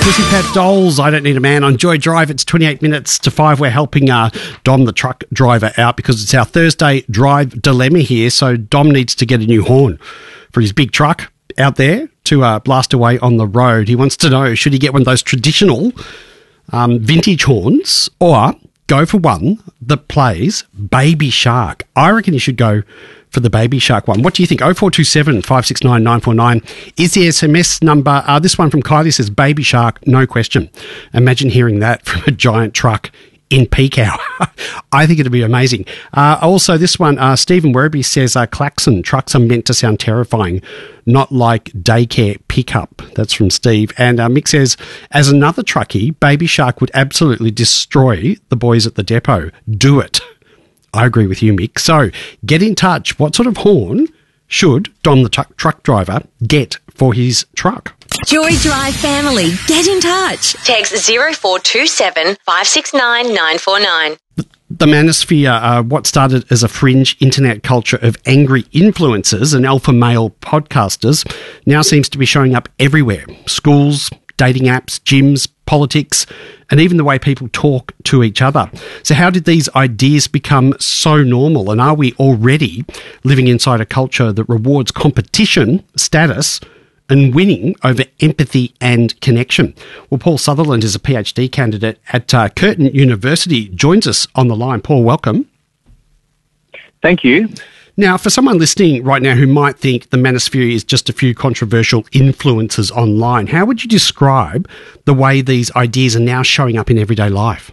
Pussycat Dolls, I Don't Need a Man on Joy Drive. It's 28 minutes to 5. We're helping Dom, the truck driver, out because it's our Thursday drive dilemma here. So Dom needs to get a new horn for his big truck out there to blast away on the road. He wants to know, should he get one of those traditional vintage horns or go for one that plays Baby Shark? I reckon you should go for the Baby Shark one. What do you think? 0427 569 949 is the SMS number. This one from Kylie says, Baby Shark, no question. Imagine hearing that from a giant truck in peak hour. I think it'd be amazing. Also, this one, Stephen Werribee says, klaxon, trucks are meant to sound terrifying, not like daycare pickup. That's from Steve. And Mick says, as another truckie, Baby Shark would absolutely destroy the boys at the depot. Do it. I agree with you, Mick. So get in touch. What sort of horn should Dom the truck driver get for his truck? Joy Drive family, get in touch. Text 0427 569 949. The manosphere, what started as a fringe internet culture of angry influencers and alpha male podcasters, now seems to be showing up everywhere. Schools, dating apps, gyms, politics, and even the way people talk to each other. So how did these ideas become so normal? And are we already living inside a culture that rewards competition, status, and winning over empathy and connection? Well, Paul Sutherland is a PhD candidate at Curtin University, joins us on the line. Paul, welcome. Thank you. Now, for someone listening right now who might think the manosphere is just a few controversial influencers online, how would you describe the way these ideas are now showing up in everyday life?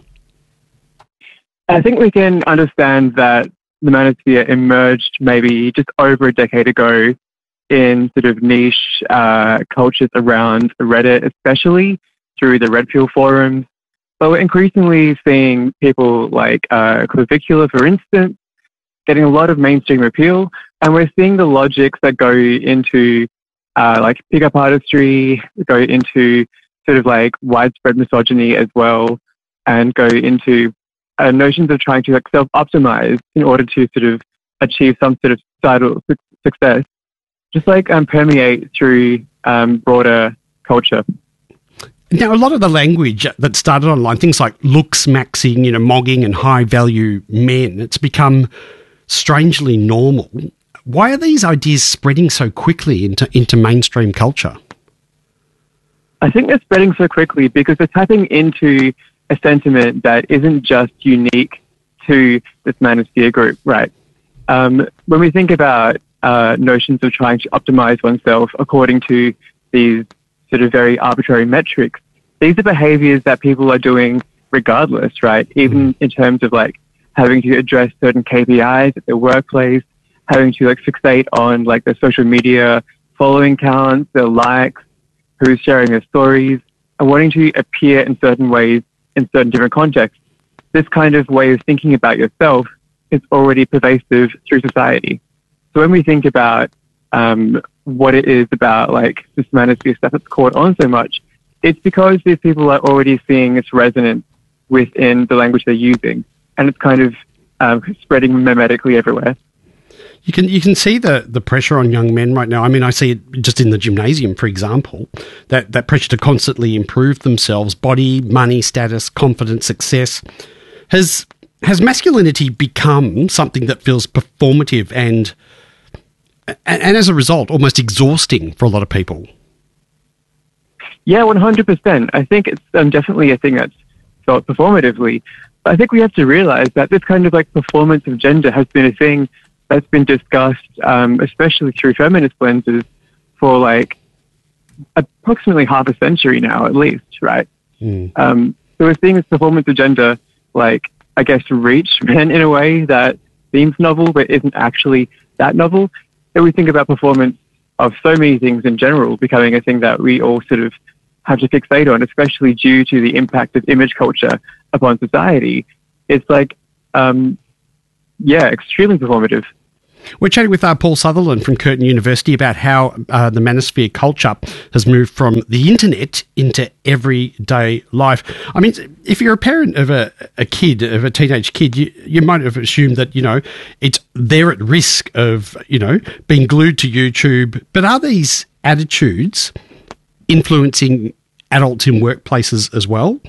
I think we can understand that the manosphere emerged maybe just over a decade ago in sort of niche cultures around Reddit, especially through the Red Pill forums. But we're increasingly seeing people like Clavicula, for instance, getting a lot of mainstream appeal, and we're seeing the logics that go into like pickup artistry, go into sort of like widespread misogyny as well, and go into notions of trying to like self-optimize in order to sort of achieve some sort of societal success, just like permeate through broader culture. Now, a lot of the language that started online, things like looks maxing, mogging and high value men, it's become strangely normal. Why are these ideas spreading so quickly into mainstream culture? I think they're spreading so quickly because they're tapping into a sentiment that isn't just unique to this manosphere group, right? When we think about notions of trying to optimize oneself according to these sort of very arbitrary metrics, these are behaviors that people are doing regardless, right? Even in terms of like having to address certain KPIs at their workplace, having to like fixate on like their social media following counts, their likes, who's sharing their stories, and wanting to appear in certain ways in certain different contexts. This kind of way of thinking about yourself is already pervasive through society. So when we think about what it is about like this manosphere stuff that's caught on so much, it's because these people are already seeing its resonance within the language they're using. And it's kind of spreading memetically everywhere. You can see the pressure on young men right now. I mean, I see it just in the gymnasium, for example, that pressure to constantly improve themselves, body, money, status, confidence, success. Has masculinity become something that feels performative and as a result, almost exhausting for a lot of people? Yeah, 100%. I think it's definitely a thing that's felt performatively. I think we have to realize that this kind of like performance of gender has been a thing that's been discussed, especially through feminist lenses, for like approximately half a century now, at least, right? So we're seeing this performance of gender, like, I guess, reach men in a way that seems novel, but isn't actually that novel. And we think about performance of so many things in general becoming a thing that we all sort of have to fixate on, especially due to the impact of image culture upon society. It's like, extremely performative. We're chatting with Paul Sutherland from Curtin University about how the manosphere culture has moved from the internet into everyday life. I mean, if you're a parent of a teenage kid, you might have assumed that, they're at risk of, being glued to YouTube. But are these attitudes influencing adults in workplaces as well?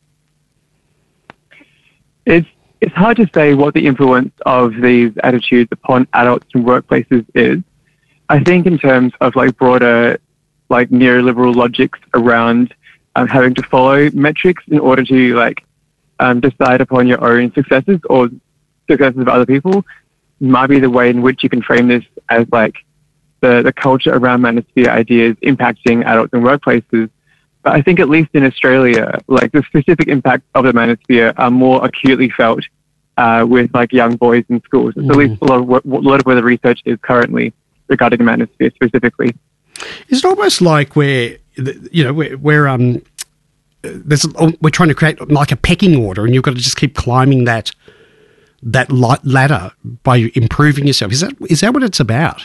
It's hard to say what the influence of these attitudes upon adults in workplaces is. I think in terms of like broader, like neoliberal logics around having to follow metrics in order to like decide upon your own successes or successes of other people might be the way in which you can frame this as like the culture around manosphere ideas impacting adults in workplaces. But I think at least in Australia, like the specific impacts of the manosphere are more acutely felt with like young boys in schools. It's at least a lot of where the research is currently regarding the manosphere specifically. Is it almost like we're trying to create like a pecking order, and you've got to just keep climbing that ladder by improving yourself? Is that what it's about?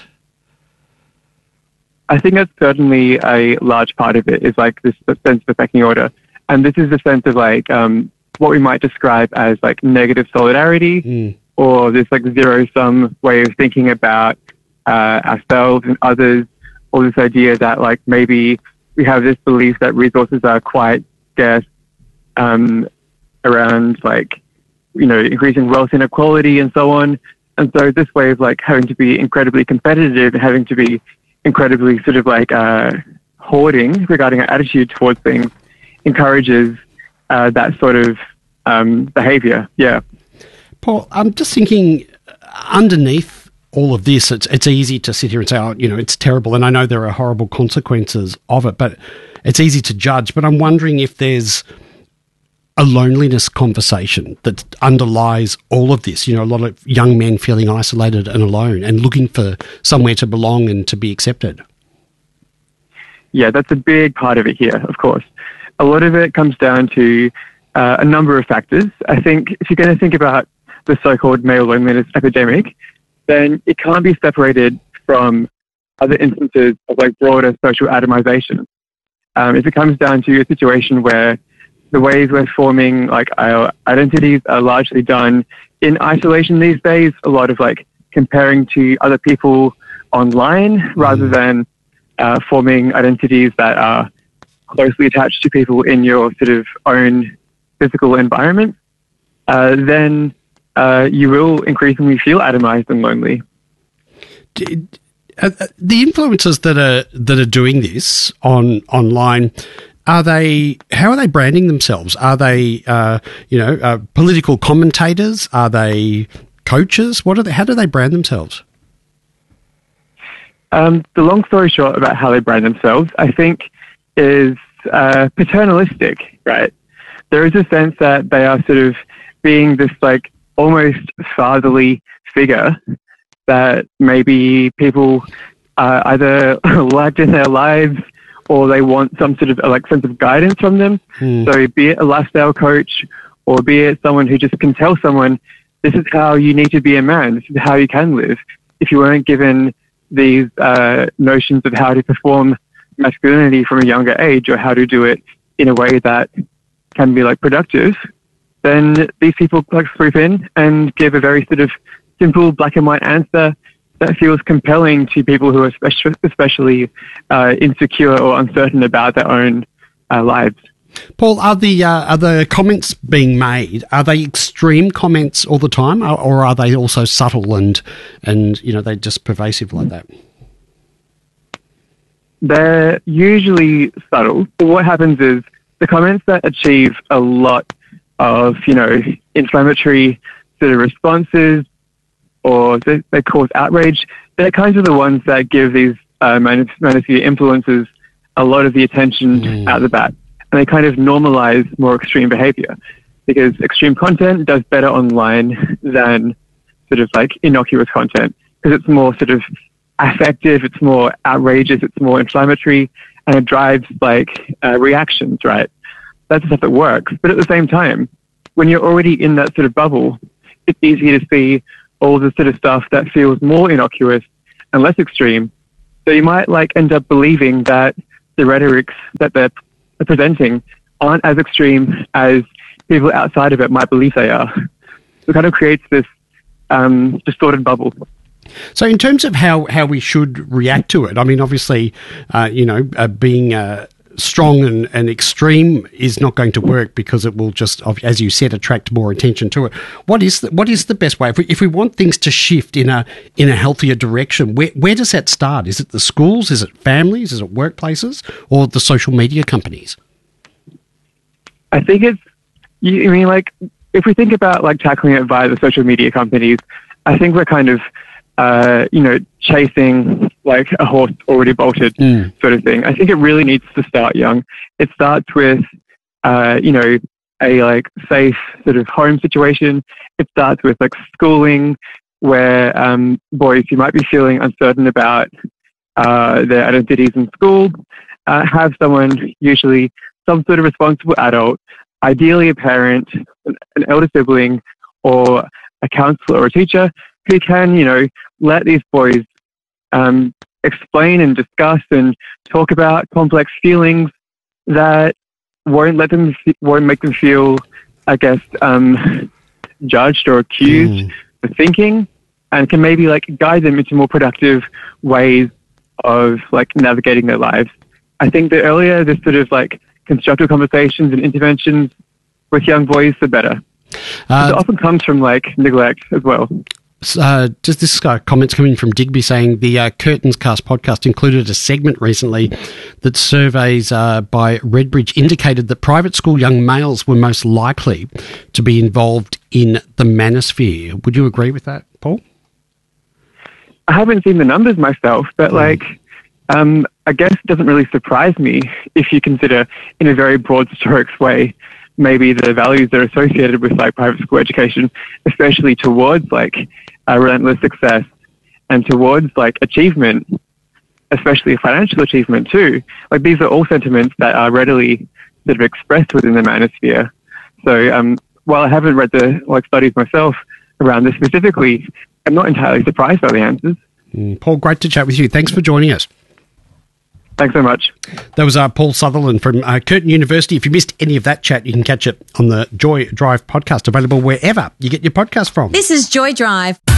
I think that's certainly a large part of it, is like this sense of a pecking order. And this is the sense of like what we might describe as like negative solidarity, or this like zero-sum way of thinking about ourselves and others, or this idea that like maybe we have this belief that resources are quite scarce around like, increasing wealth inequality and so on. And so this way of like having to be incredibly competitive and having to be incredibly sort of like hoarding regarding our attitude towards things encourages that sort of behavior. Yeah. Paul, I'm just thinking underneath all of this, it's easy to sit here and say, oh, it's terrible. And I know there are horrible consequences of it, but it's easy to judge. But I'm wondering if there's a loneliness conversation that underlies all of this. A lot of young men feeling isolated and alone and looking for somewhere to belong and to be accepted. Yeah, that's a big part of it here, of course. A lot of it comes down to a number of factors. I think if you're going to think about the so-called male loneliness epidemic, then it can't be separated from other instances of like broader social atomization. If it comes down to a situation where the ways we're forming like our identities are largely done in isolation these days, a lot of like comparing to other people online rather than forming identities that are closely attached to people in your sort of own physical environment, then you will increasingly feel atomized and lonely. The influencers that are doing this online, how are they branding themselves? Are they, political commentators? Are they coaches? How do they brand themselves? The long story short about how they brand themselves, I think, is paternalistic, right? There is a sense that they are sort of being this like almost fatherly figure that maybe people either lacked in their lives, or they want some sort of like sense of guidance from them. So be it a lifestyle coach, or be it someone who just can tell someone, this is how you need to be a man, this is how you can live. If you weren't given these notions of how to perform masculinity from a younger age, or how to do it in a way that can be like productive, then these people like swoop in and give a very sort of simple black and white answer that feels compelling to people who are especially insecure or uncertain about their own lives. Paul, are the comments being made, are they extreme comments all the time, or are they also subtle and they're just pervasive like that? They're usually subtle. But what happens is the comments that achieve a lot of, inflammatory sort of responses, or they cause outrage, they're kinds of the ones that give these manosphere influencers a lot of the attention out the bat. And they kind of normalize more extreme behavior, because extreme content does better online than sort of like innocuous content, because it's more sort of affective, it's more outrageous, it's more inflammatory, and it drives like reactions, right? That's the stuff that works. But at the same time, when you're already in that sort of bubble, it's easy to see all the sort of stuff that feels more innocuous and less extreme. So you might like end up believing that the rhetorics that they're presenting aren't as extreme as people outside of it might believe they are. It kind of creates this distorted bubble. So in terms of how we should react to it, I mean, obviously, being strong and extreme is not going to work because it will just, as you said, attract more attention to it. What is the best way if we want things to shift in a healthier direction? Where does that start? Is it the schools? Is it families? Is it workplaces? Or the social media companies? I think it's. I mean, like, if we think about like tackling it via the social media companies, I think we're kind of, chasing like a horse already bolted sort of thing. I think it really needs to start young. It starts with, a like safe sort of home situation. It starts with like schooling, where boys who might be feeling uncertain about their identities in school have someone, usually some sort of responsible adult, ideally a parent, an elder sibling, or a counselor or a teacher who can, let these boys explain and discuss and talk about complex feelings that won't make them feel, I guess, judged or accused for thinking, and can maybe like guide them into more productive ways of like navigating their lives. I think the earlier this sort of like constructive conversations and interventions with young boys, the better. It often comes from like neglect as well. Just this comments coming from Digby saying the Curtains Cast podcast included a segment recently that surveys by Redbridge indicated that private school young males were most likely to be involved in the manosphere. Would you agree with that, Paul? I haven't seen the numbers myself, but I guess it doesn't really surprise me if you consider in a very broad strokes way maybe the values that are associated with like private school education, especially towards like relentless success and towards like achievement, especially financial achievement too. Like these are all sentiments that are readily sort of expressed within the manosphere. So while I haven't read the like studies myself around this specifically, I'm not entirely surprised by the answers. Paul, great to chat with you. Thanks for joining us. Thanks so much. That was Paul Sutherland from Curtin University. If you missed any of that chat, you can catch it on the Joy Drive podcast, available wherever you get your podcast from. This is Joy Drive.